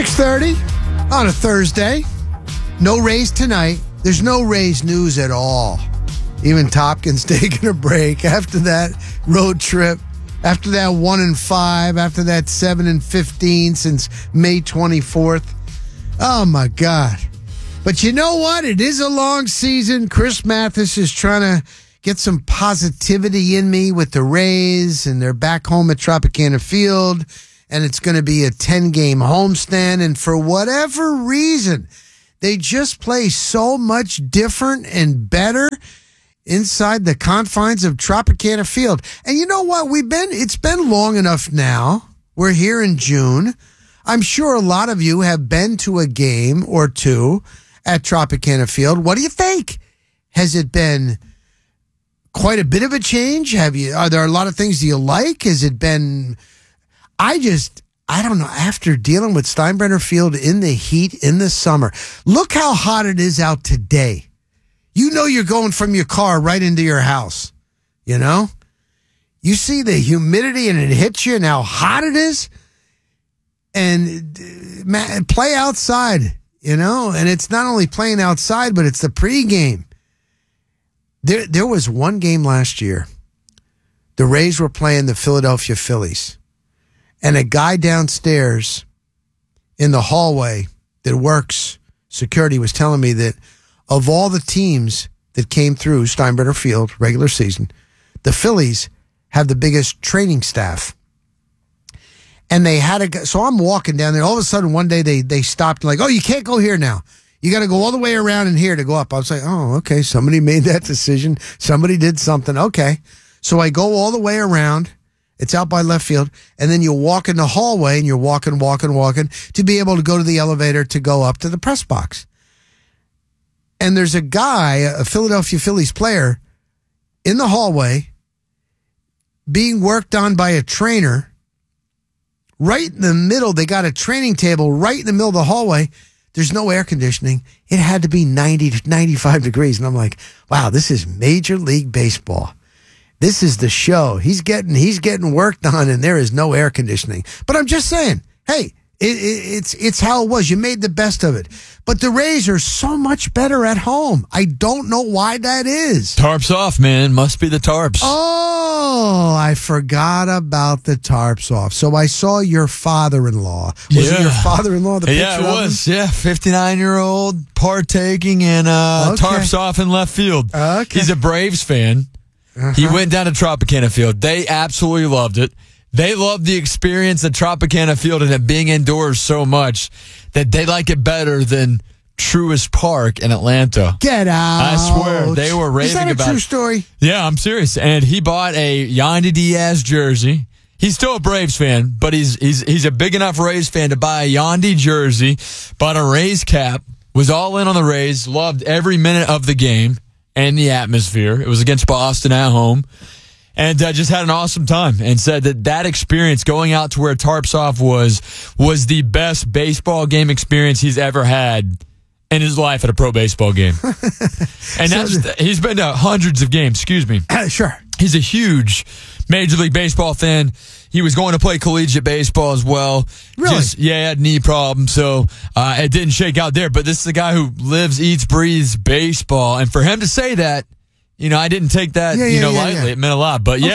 6:30 on a Thursday. No Rays tonight. There's no Rays news at all. Even Topkins taking a break after that road trip, after that 1-5, after that 7-15 since May 24th. Oh, my God. But you know what? It is a long season. Chris Mathis is trying to get some positivity in me with the Rays, and they're back home at Tropicana Field, and it's going to be a 10-game homestand. And for whatever reason, they just play so much different and better inside the confines of Tropicana Field. And you know what? It's been long enough now. We're here in June. I'm sure a lot of you have been to a game or two at Tropicana Field. What do you think? Has it been quite a bit of a change? Are there a lot of things you like? Has it been, I don't know, after dealing with Steinbrenner Field in the heat in the summer, look how hot it is out today. You know you're going from your car right into your house, you know? You see the humidity and it hits you and how hot it is. And play outside, you know? And it's not only playing outside, but it's the pregame. There was one game last year. The Rays were playing the Philadelphia Phillies. And a guy downstairs in the hallway that works security was telling me that of all the teams that came through Steinbrenner Field, regular season, the Phillies have the biggest training staff. And they had so I'm walking down there. All of a sudden, one day they stopped, like, oh, you can't go here now. You got to go all the way around in here to go up. I was like, oh, okay, somebody made that decision. Somebody did something. Okay. So I go all the way around. It's out by left field. And then you walk in the hallway and you're walking to be able to go to the elevator to go up to the press box. And there's a guy, a Philadelphia Phillies player, in the hallway being worked on by a trainer. Right in the middle, they got a training table right in the middle of the hallway. There's no air conditioning. It had to be 90 to 95 degrees. And I'm like, wow, this is Major League Baseball. This is the show. He's getting worked on, and there is no air conditioning. But I'm just saying, hey, it's how it was. You made the best of it. But the Rays are so much better at home. I don't know why that is. Tarps off, man. Must be the tarps. Oh, I forgot about the tarps off. So I saw your father-in-law. Was it your father-in-law? The picture yeah, it was. Him? Yeah, 59-year-old partaking in tarps off in left field. Okay. He's a Braves fan. He went down to Tropicana Field. They absolutely loved it. They loved the experience at Tropicana Field and it being indoors so much that they like it better than Truist Park in Atlanta. Get out. I swear. They were raving about it. Is that a true story? Yeah, I'm serious. And he bought a Yandy Diaz jersey. He's still a Braves fan, but he's a big enough Rays fan to buy a Yandy jersey, bought a Rays cap, was all in on the Rays, loved every minute of the game and the atmosphere. It was against Boston at home. And just had an awesome time and said that experience going out to where Tarps Off was the best baseball game experience he's ever had in his life at a pro baseball game. And he's been to hundreds of games, excuse me. Sure. He's a huge Major League Baseball fan. He was going to play collegiate baseball as well. Really? He had knee problems, so it didn't shake out there. But this is a guy who lives, eats, breathes baseball. And for him to say that, I didn't take that, lightly. Yeah. It meant a lot. But,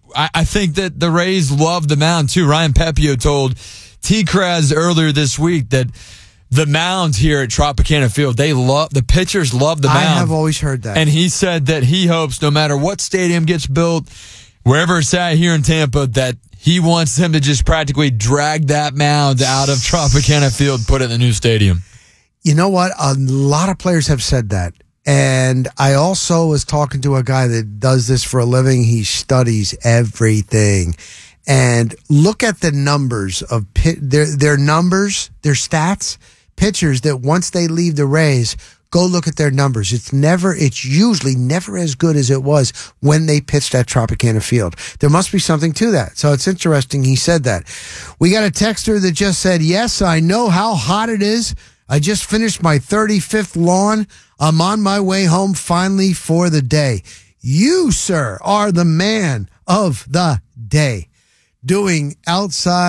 I think that the Rays love the mound, too. Ryan Pepio told T-Kraz earlier this week that the mound here at Tropicana Field, the pitchers love the mound. I have always heard that. And he said that he hopes no matter what stadium gets built, wherever it's at here in Tampa, that he wants them to just practically drag that mound out of Tropicana Field, put it in the new stadium. You know what? A lot of players have said that. And I also was talking to a guy that does this for a living. He studies everything. And look at the numbers of their numbers, their stats, pitchers that once they leave the Rays, go look at their numbers. It's usually never as good as it was when they pitched at Tropicana Field. There must be something to that. So it's interesting he said that. We got a texter that just said, yes, I know how hot it is. I just finished my 35th lawn. I'm on my way home finally for the day. You, sir, are the man of the day. Doing outside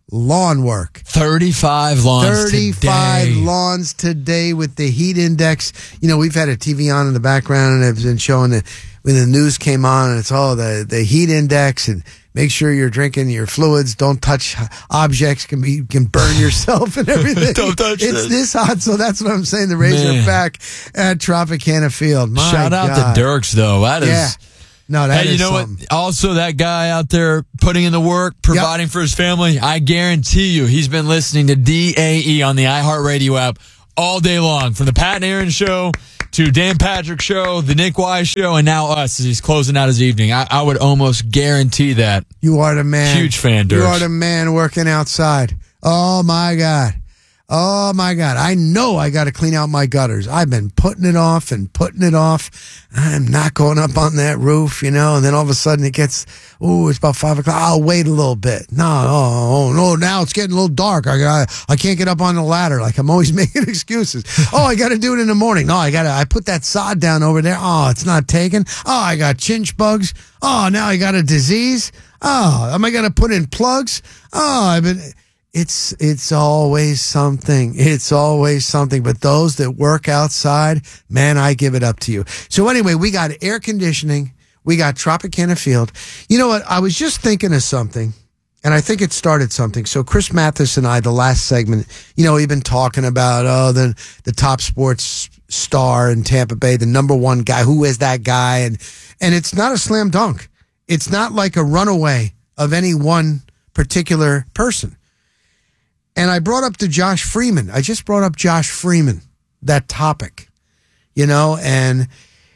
lawn work. 35 lawns 35 today. lawns today with the heat index. You know, we've had a TV on in the background, and it's been showing that when the news came on, and it's all the heat index, and make sure you're drinking your fluids. Don't touch objects. Can burn yourself and everything. Don't touch It's this hot, so that's what I'm saying. The Rays are back at Tropicana Field. My Shout out God. to Dirks, though. That is... Yeah. No, that Hey, you is know something. what? Also, that guy out there putting in the work, providing for his family, I guarantee you he's been listening to DAE on the iHeartRadio app all day long. From the Pat and Aaron Show to Dan Patrick Show, the Nick Wise Show, and now us as he's closing out his evening. I would almost guarantee that. You are the man. Huge fan, Dirks. You are the man working outside. Oh, my God. Oh, my God. I know I got to clean out my gutters. I've been putting it off and putting it off. I'm not going up on that roof, you know, and then all of a sudden it gets, it's about 5 o'clock. I'll wait a little bit. No, now it's getting a little dark. I can't get up on the ladder. Like, I'm always making excuses. I got to do it in the morning. No, I put that sod down over there. Oh, it's not taken. Oh, I got chinch bugs. Oh, now I got a disease. Oh, am I going to put in plugs? Oh, It's always something. It's always something. But those that work outside, man, I give it up to you. So anyway, we got air conditioning. We got Tropicana Field. You know what? I was just thinking of something, and I think it started something. So Chris Mathis and I, the last segment, you know, we've been talking about the top sports star in Tampa Bay, the number one guy. Who is that guy? And it's not a slam dunk. It's not like a runaway of any one particular person. And I brought up to Josh Freeman. I just brought up Josh Freeman, that topic, you know, and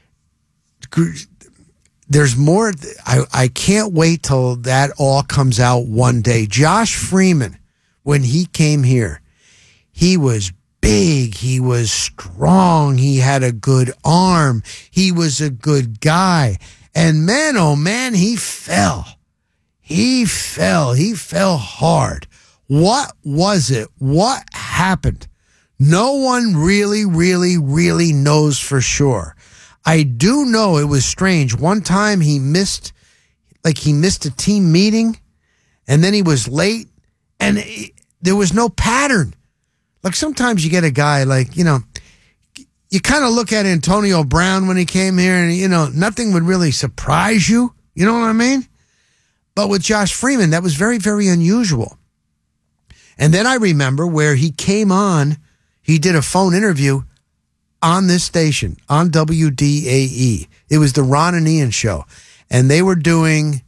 there's more. I can't wait till that all comes out one day. Josh Freeman, when he came here, he was big. He was strong. He had a good arm. He was a good guy. And man, oh man, he fell. He fell hard. What was it? What happened? No one really, really, really knows for sure. I do know it was strange. One time he missed a team meeting, and then he was late, and there was no pattern. Like sometimes you get a guy like, you know, you kind of look at Antonio Brown when he came here, and, you know, nothing would really surprise you. You know what I mean? But with Josh Freeman, that was very, very unusual. And then I remember where he came on, he did a phone interview on this station, on WDAE. It was the Ron and Ian show. And they were doing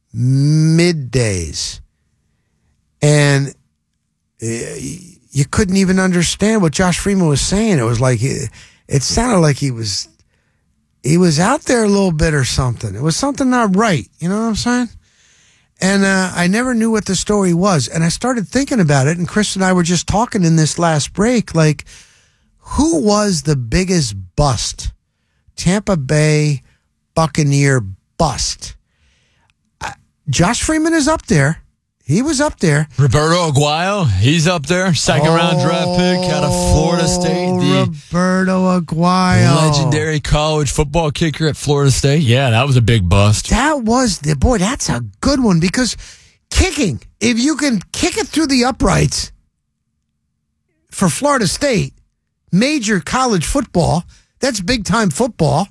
middays. And you couldn't even understand what Josh Freeman was saying. It was like, it sounded like he was out there a little bit or something. It was something not right. You know what I'm saying? And I never knew what the story was. And I started thinking about it, and Chris and I were just talking in this last break, like, who was the biggest bust? Tampa Bay Buccaneer bust. Josh Freeman is up there. He was up there. Roberto Aguayo, he's up there. Second round draft pick out of Florida State. The Roberto Aguayo. legendary college football kicker at Florida State. Yeah, that was a big bust. That's a good one, because kicking, if you can kick it through the uprights for Florida State, major college football, that's big time football.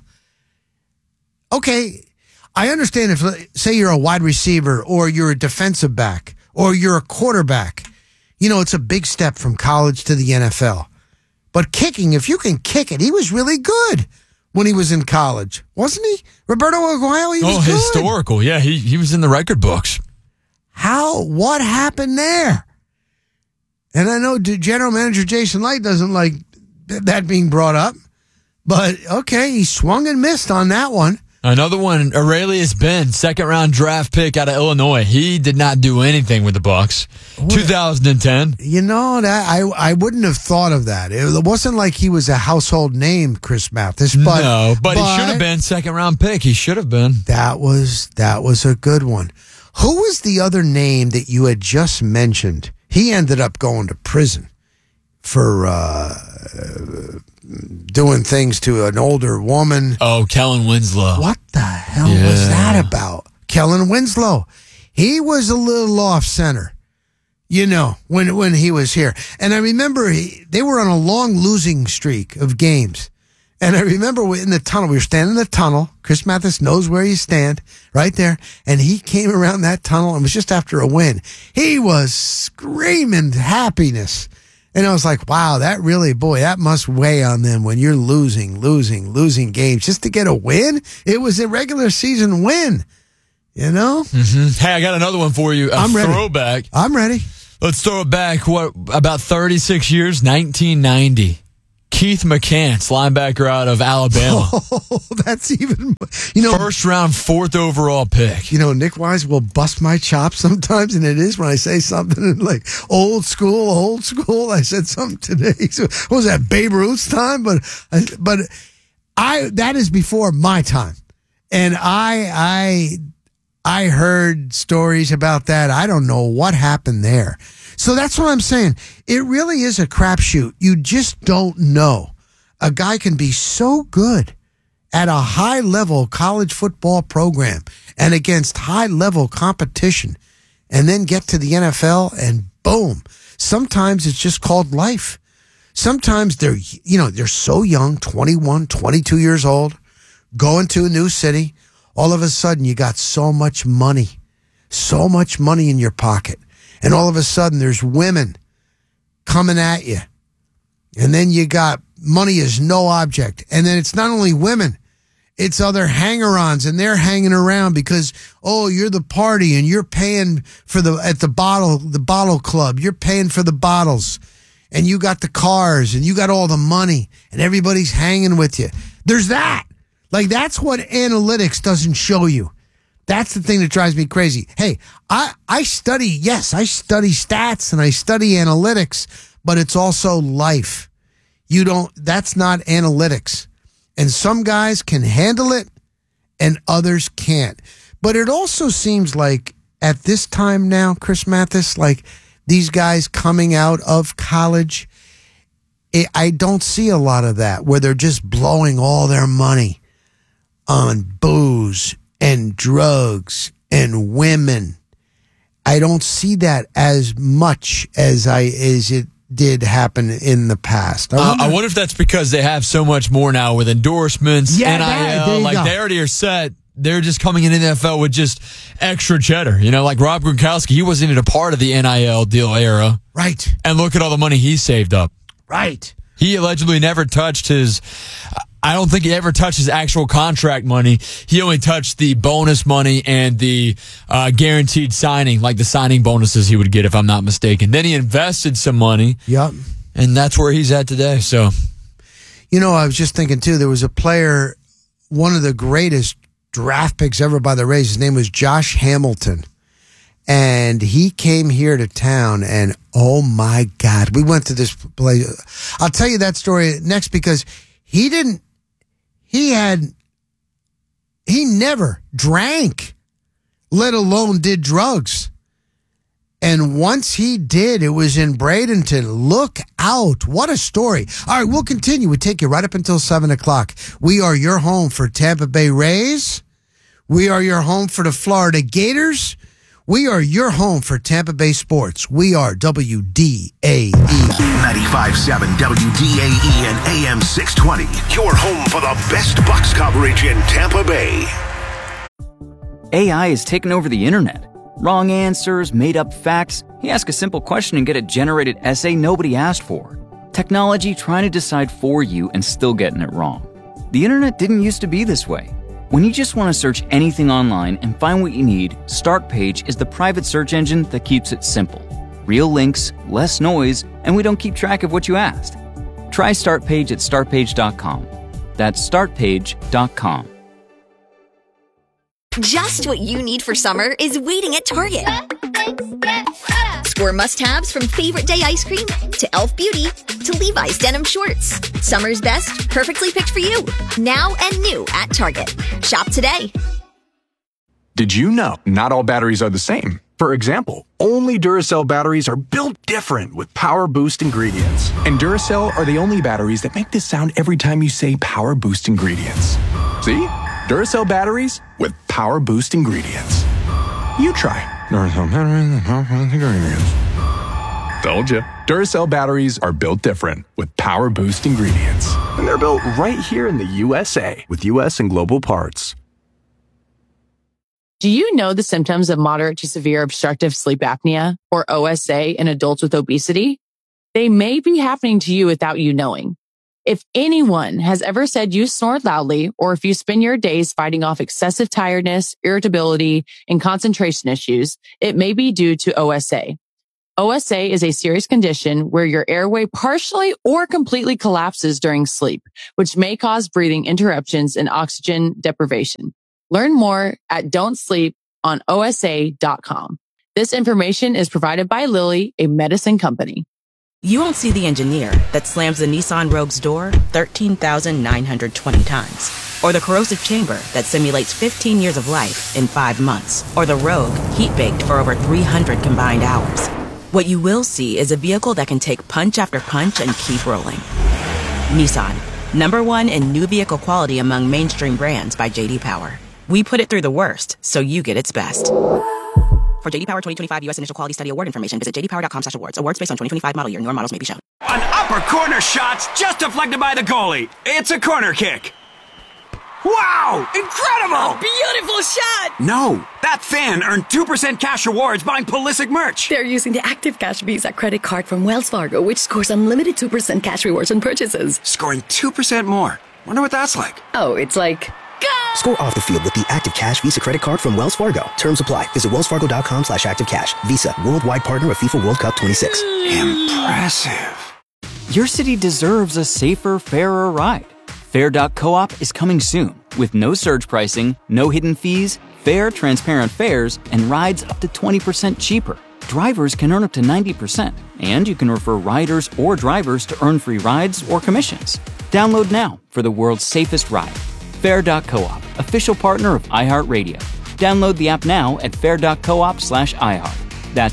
Okay, I understand if, say, you're a wide receiver or you're a defensive back or you're a quarterback. You know, it's a big step from college to the NFL. But kicking, if you can kick it, he was really good when he was in college, wasn't he? Roberto Aguayo, he was good. Historical. Yeah, he was in the record books. What happened there? And I know General Manager Jason Light doesn't like that being brought up. But, okay, he swung and missed on that one. Another one, Aurelius Ben, second round draft pick out of Illinois. He did not do anything with the Bucs. 2010. You know, that I wouldn't have thought of that. It wasn't like he was a household name, Chris Mathis. But he should have been second round pick. He should have been. That was a good one. Who was the other name that you had just mentioned? He ended up going to prison for doing things to an older woman. Oh, Kellen Winslow. What the hell was that about? Kellen Winslow. He was a little off center. when he was here. And I remember they were on a long losing streak of games. And I remember in the tunnel, we were standing in the tunnel. Chris Mathis knows where you stand, right there. And he came around that tunnel and was just after a win. He was screaming happiness. And I was like, wow, that must weigh on them when you're losing games. Just to get a win? It was a regular season win, Mm-hmm. Hey, I got another one for you. I'm ready. Throwback. I'm ready. Let's throw it back, about 36 years, 1990. Keith McCants, linebacker out of Alabama. Oh, that's even, First round, 4th overall pick. Nick Wise will bust my chops sometimes, and it is when I say something like old school. I said something today. So, what was that, Babe Ruth's time? But that is before my time. And I heard stories about that. I don't know what happened there. So that's what I'm saying. It really is a crapshoot. You just don't know. A guy can be so good at a high-level college football program and against high-level competition and then get to the NFL and boom. Sometimes it's just called life. Sometimes they're so young, 21, 22 years old, going to a new city. All of a sudden, you got so much money in your pocket. And all of a sudden, there's women coming at you. And then you got money is no object. And then it's not only women, it's other hanger-ons, and they're hanging around because, you're the party and you're paying for the bottle club. You're paying for the bottles. And you got the cars and you got all the money and everybody's hanging with you. There's that. Like, that's what analytics doesn't show you. That's the thing that drives me crazy. Hey, I study stats and I study analytics, but it's also life. That's not analytics. And some guys can handle it and others can't. But it also seems like at this time now, Chris Mathis, like these guys coming out of college, I don't see a lot of that where they're just blowing all their money on booze and drugs and women. I don't see that as much as it did happen in the past. I wonder if that's because they have so much more now with endorsements, NIL. They already are set. They're just coming in the NFL with just extra cheddar. Like Rob Gronkowski, he wasn't even a part of the NIL deal era. Right. And look at all the money he saved up. Right. He allegedly never touched I don't think he ever touched his actual contract money. He only touched the bonus money and the guaranteed signing, like the signing bonuses he would get, if I'm not mistaken. Then he invested some money. Yep. And that's where he's at today. So, I was just thinking, too, there was a player, one of the greatest draft picks ever by the Rays. His name was Josh Hamilton. And he came here to town, and oh, my God, we went to this place. I'll tell you that story next because he never drank, let alone did drugs. And once he did, it was in Bradenton. Look out. What a story. All right, we'll continue. We take you right up until 7 o'clock. We are your home for Tampa Bay Rays. We are your home for the Florida Gators. We are your home for Tampa Bay sports. We are WDAE. 95.7 WDAE and AM 620. Your home for the best Bucs coverage in Tampa Bay. AI is taking over the internet. Wrong answers, made-up facts. You ask a simple question and get a generated essay nobody asked for. Technology trying to decide for you and still getting it wrong. The internet didn't used to be this way. When you just want to search anything online and find what you need, Startpage is the private search engine that keeps it simple. Real links, less noise, and we don't keep track of what you asked. Try Startpage at startpage.com. That's startpage.com. Just what you need for summer is waiting at Target. Score must-haves from favorite day ice cream to Elf Beauty to Levi's denim shorts. Summer's best, perfectly picked for you. Now and new at Target. Shop today. Did you know not all batteries are the same? For example, only Duracell batteries are built different with Power Boost ingredients. And Duracell are the only batteries that make this sound every time you say Power Boost ingredients. See? Duracell batteries with Power Boost ingredients. You try Duracell batteries with Power Boost ingredients. Told you. Duracell batteries are built different with Power Boost ingredients. And they're built right here in the USA with U.S. and global parts. Do you know the symptoms of moderate to severe obstructive sleep apnea, or OSA, in adults with obesity? They may be happening to you without you knowing. If anyone has ever said you snore loudly, or if you spend your days fighting off excessive tiredness, irritability, and concentration issues, it may be due to OSA. OSA is a serious condition where your airway partially or completely collapses during sleep, which may cause breathing interruptions and oxygen deprivation. Learn more at don'tsleeponosa.com. This information is provided by Lilly, a medicine company. You won't see the engineer that slams the Nissan Rogue's door 13,920 times. Or the corrosive chamber that simulates 15 years of life in 5 months. Or the Rogue heat-baked for over 300 combined hours. What you will see is a vehicle that can take punch after punch and keep rolling. Nissan, #1 in new vehicle quality among mainstream brands by J.D. Power. We put it through the worst, so you get its best. For J.D. Power 2025 U.S. Initial Quality Study Award information, visit jdpower.com/awards. Awards based on 2025 model year. Newer models may be shown. An upper corner shot's just deflected by the goalie. It's a corner kick. Wow! Incredible! A beautiful shot! No, that fan earned 2% cash rewards buying Pulisic merch. They're using the Active Cash Visa credit card from Wells Fargo, which scores unlimited 2% cash rewards on purchases. Scoring 2% more. Wonder what that's like. Oh, it's like... Score off the field with the Active Cash Visa credit card from Wells Fargo. Terms apply. Visit wellsfargo.com/activecash. Visa, worldwide partner of FIFA World Cup 26. Impressive. Your city deserves a safer, fairer ride. Fair.coop is coming soon with no surge pricing, no hidden fees, fair, transparent fares, and rides up to 20% cheaper. Drivers can earn up to 90%, and you can refer riders or drivers to earn free rides or commissions. Download now for the world's safest ride. Fair.coop, official partner of iHeartRadio. Download the app now at fair.coop/iHeart. That's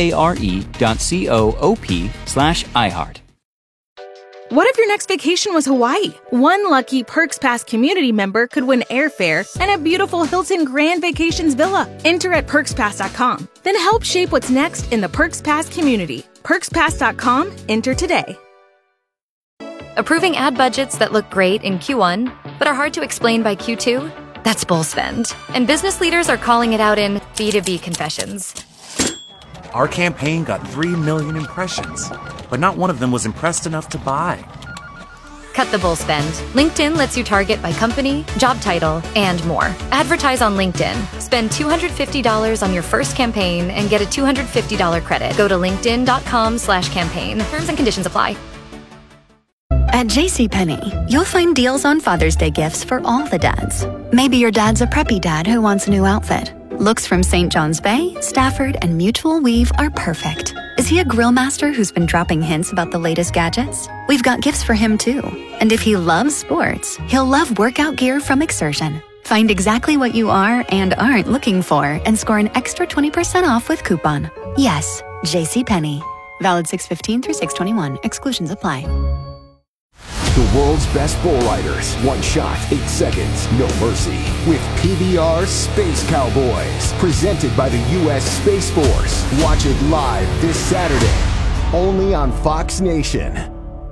FARE.coop/iHeart. What if your next vacation was Hawaii? One lucky Perks Pass community member could win airfare and a beautiful Hilton Grand Vacations villa. Enter at PerksPass.com. Then help shape what's next in the Perks Pass community. PerksPass.com. Enter today. Approving ad budgets that look great in Q1, but are hard to explain by Q2? That's bull spend. And business leaders are calling it out in B2B confessions. Our campaign got 3 million impressions, but not one of them was impressed enough to buy. Cut the bull spend. LinkedIn lets you target by company, job title, and more. Advertise on LinkedIn. Spend $250 on your first campaign and get a $250 credit. Go to linkedin.com/campaign. Terms and conditions apply. At JCPenney, you'll find deals on Father's Day gifts for all the dads. Maybe your dad's a preppy dad who wants a new outfit. Looks from St. John's Bay, Stafford, and Mutual Weave are perfect. Is he a grill master who's been dropping hints about the latest gadgets? We've got gifts for him too. And if he loves sports, he'll love workout gear from Exertion. Find exactly what you are and aren't looking for and score an extra 20% off with coupon. Yes, JCPenney. Valid 6/15 through 6/21. Exclusions apply. The world's best bull riders. One shot, 8 seconds, no mercy. With PBR Space Cowboys. Presented by the U.S. Space Force. Watch it live this Saturday. Only on Fox Nation.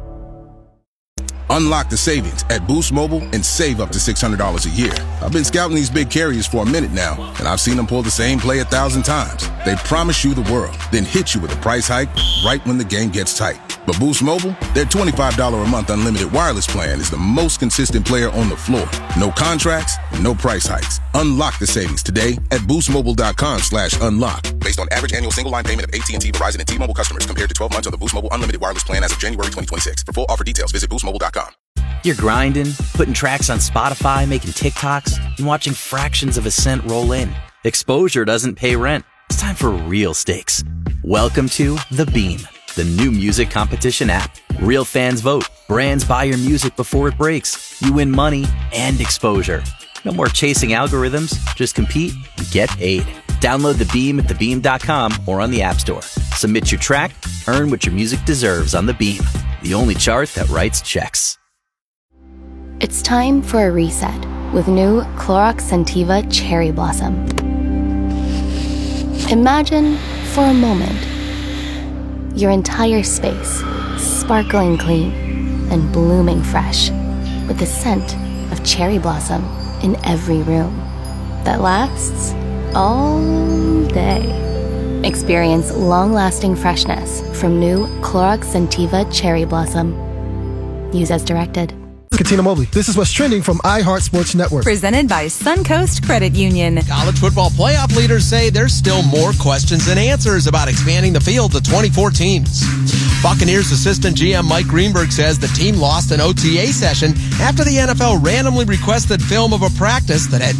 Unlock the savings at Boost Mobile and save up to $600 a year. I've been scouting these big carriers for a minute now, and I've seen them pull the same play 1,000 times. They promise you the world, then hit you with a price hike right when the game gets tight. But Boost Mobile, their $25 a month unlimited wireless plan is the most consistent player on the floor. No contracts, no price hikes. Unlock the savings today at boostmobile.com/unlock. Based on average annual single line payment of AT&T, Verizon, and T-Mobile customers compared to 12 months on the Boost Mobile unlimited wireless plan as of January 2026. For full offer details, visit boostmobile.com. You're grinding, putting tracks on Spotify, making TikToks, and watching fractions of a cent roll in. Exposure doesn't pay rent. It's time for real stakes. Welcome to The Beam, the new music competition app. Real fans vote. Brands buy your music before it breaks. You win money and exposure. No more chasing algorithms. Just compete and get paid. Download The Beam at thebeam.com or on the App Store. Submit your track, earn what your music deserves on The Beam, the only chart that writes checks. It's time for a reset with new Clorox Scentiva Cherry Blossom. Imagine, for a moment, Your entire space, sparkling clean and blooming fresh, with the scent of cherry blossom in every room that lasts all day. Experience long-lasting freshness from new Clorox Scentiva Cherry Blossom. Use as directed. Katina Mobley. This is what's trending from iHeart Sports Network. Presented by Suncoast Credit Union. College football playoff leaders say there's still more questions than answers about expanding the field to 24 teams. Buccaneers assistant GM Mike Greenberg says the team lost an OTA session after the NFL randomly requested film of a practice that had